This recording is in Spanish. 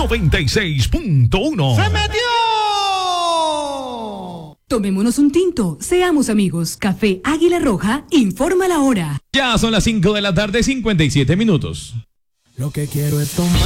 96.1. ¡Se metió! Tomémonos un tinto, seamos amigos. Café Águila Roja informa la hora. Ya son las 5 de la tarde, 57 minutos. Lo que quiero es tomar.